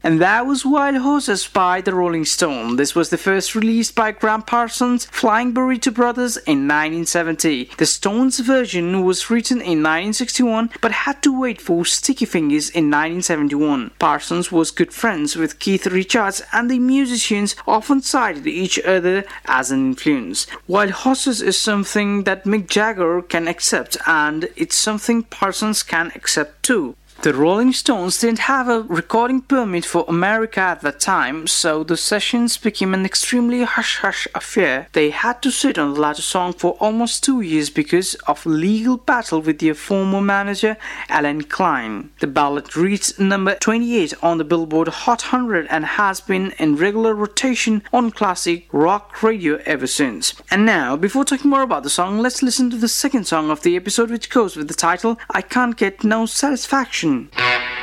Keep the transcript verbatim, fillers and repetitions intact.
And that was Wild Horses by the Rolling Stone. This was the first released by Gram Parsons, Flying Burrito Brothers in nineteen seventy. The Stones version was written in nineteen sixty-one but had to wait for Sticky Fingers in nineteen seventy-one. Parsons was good friends with Keith Richards and the musicians often cited each other as an influence. Wild Horses is something that Mick Jagger can accept, and it's something Parsons can accept too. The Rolling Stones didn't have a recording permit for America at that time, so the sessions became an extremely hush-hush affair. They had to sit on the latter song for almost two years because of a legal battle with their former manager, Alan Klein. The ballad reached number twenty-eight on the Billboard Hot one hundred and has been in regular rotation on classic rock radio ever since. And now, before talking more about the song, let's listen to the second song of the episode, which goes with the title, I Can't Get No Satisfaction.